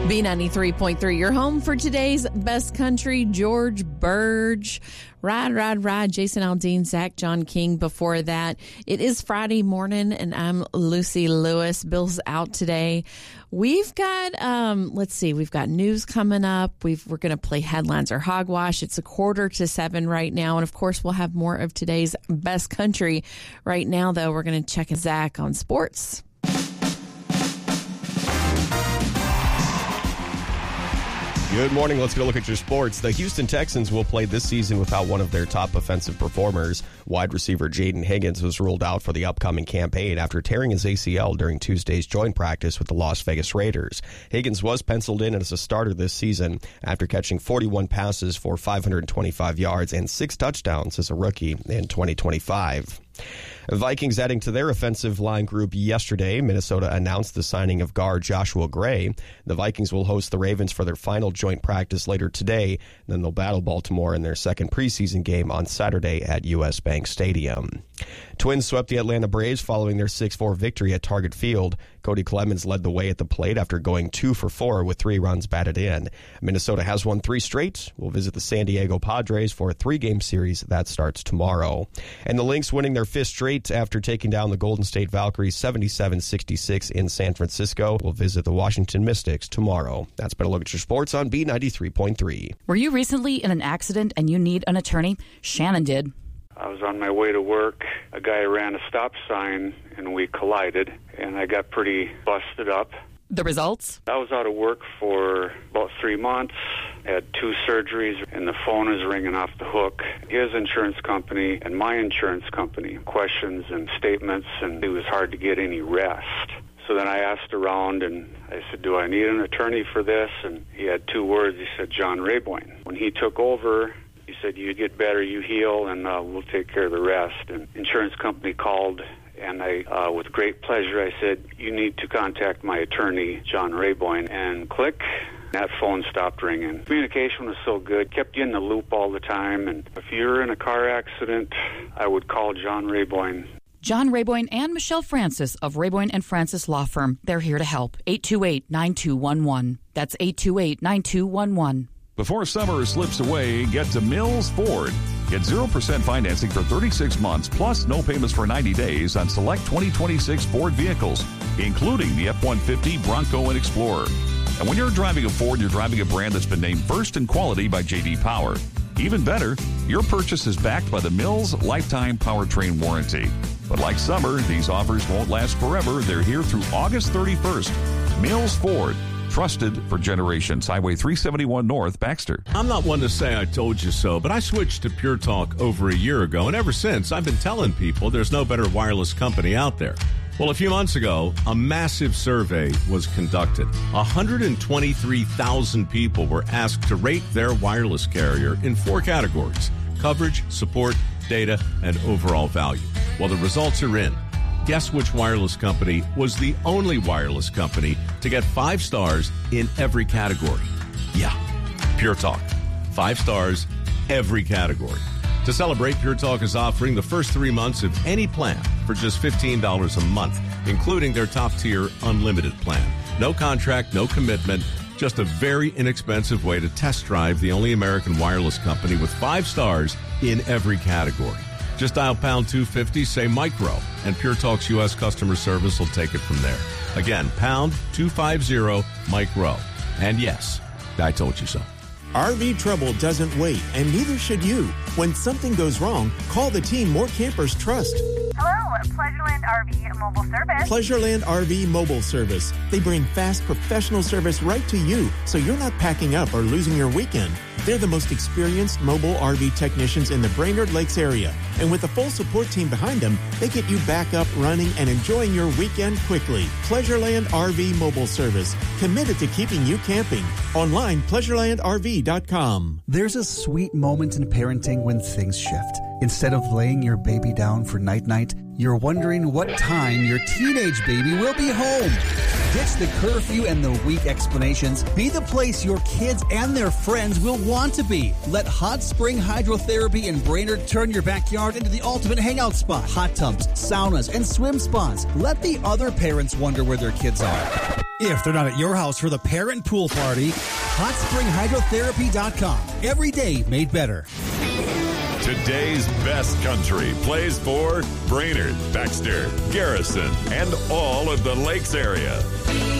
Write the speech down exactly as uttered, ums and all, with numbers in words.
B ninety-three point three, your home for today's best country. George Burge, Ride, Ride, Ride, Jason Aldean, Zach John King before that. It is Friday morning, and I'm Lucy Lewis. Bill's out today. We've got, um, let's see, we've got news coming up. We've, we're going to play Headlines or Hogwash. It's a quarter to seven right now. And, of course, we'll have more of today's best country. Right now, though, we're going to check Zach on sports. Good morning. Let's get a look at your sports. The Houston Texans will play this season without one of their top offensive performers. Wide receiver Jaden Higgins was ruled out for the upcoming campaign after tearing his A C L during Tuesday's joint practice with the Las Vegas Raiders. Higgins was penciled in as a starter this season after catching forty-one passes for five hundred twenty-five yards and six touchdowns as a rookie in twenty twenty-five. Vikings adding to their offensive line group yesterday. Minnesota announced the signing of guard Joshua Gray. The Vikings will host the Ravens for their final joint practice later today. Then they'll battle Baltimore in their second preseason game on Saturday at U S Bank Stadium. Twins swept the Atlanta Braves following their six four victory at Target Field. Cody Clemens led the way at the plate after going two for four with three runs batted in. Minnesota has won three straight. We'll visit the San Diego Padres for a three-game series that starts tomorrow. And the Lynx winning their fifth straight after taking down the Golden State Valkyries seventy-seven sixty-six in San Francisco. We'll visit the Washington Mystics tomorrow. That's been a look at your sports on B ninety-three point three. Were you recently in an accident and you need an attorney? Shannon did. I was on my way to work. A guy ran a stop sign, and we collided, and I got pretty busted up. The results? I was out of work for about three months, had two surgeries, and the phone is ringing off the hook. His insurance company and my insurance company, questions and statements, and it was hard to get any rest. So then I asked around, and I said, do I need an attorney for this? And he had two words. He said, John Rayboyne. When he took over, he said, you get better, you heal, and uh, we'll take care of the rest. And insurance company called, and I, uh, with great pleasure, I said, you need to contact my attorney, John Rayboyne. And click, that phone stopped ringing. Communication was so good, kept you in the loop all the time. And if you're in a car accident, I would call John Rayboyne. John Rayboyne and Michelle Francis of Rayboyne and Francis Law Firm. They're here to help. eight two eight, nine two one one. That's eight two eight, nine two one one. Before summer slips away, get to Mills Ford. Get zero percent financing for thirty-six months, plus no payments for ninety days on select twenty twenty-six Ford vehicles, including the F one fifty, Bronco, and Explorer. And when you're driving a Ford, you're driving a brand that's been named first in quality by J D Power. Even better, your purchase is backed by the Mills Lifetime Powertrain Warranty. But like summer, these offers won't last forever. They're here through August thirty-first. Mills Ford. Trusted for generations. Highway three seventy-one North, Baxter. I'm not one to say I told you so, but I switched to Pure Talk over a year ago, and ever since, I've been telling people there's no better wireless company out there. Well, a few months ago, a massive survey was conducted. one hundred twenty-three thousand people were asked to rate their wireless carrier in four categories: coverage, support, data, and overall value. Well, the results are in. Guess which wireless company was the only wireless company to get five stars in every category? Yeah, Pure Talk. Five stars, every category. To celebrate, Pure Talk is offering the first three months of any plan for just fifteen dollars a month, including their top-tier unlimited plan. No contract, no commitment, just a very inexpensive way to test drive the only American wireless company with five stars in every category. Just dial pound two fifty, say micro, and Pure Talk's U S customer service will take it from there. Again, pound two fifty, micro. And yes, I told you so. R V trouble doesn't wait, and neither should you. When something goes wrong, call the team more campers trust. Hello, Pleasureland R V Mobile Service. Pleasureland R V Mobile Service. They bring fast, professional service right to you, so you're not packing up or losing your weekend. They're the most experienced mobile R V technicians in the Brainerd Lakes area, and with a full support team behind them, they get you back up, running, and enjoying your weekend quickly. Pleasureland R V Mobile Service, committed to keeping you camping. Online, pleasureland r v dot com. There's a sweet moment in parenting when things shift. Instead of laying your baby down for night-night, you're wondering what time your teenage baby will be home. Ditch the curfew and the weak explanations. Be the place your kids and their friends will want to be. Let Hot Spring Hydrotherapy in Brainerd turn your backyard into the ultimate hangout spot. Hot tubs, saunas, and swim spas. Let the other parents wonder where their kids are. If they're not at your house for the parent pool party, hot spring hydrotherapy dot com. Every day made better. Today's best country plays for Brainerd, Baxter, Garrison, and all of the Lakes area.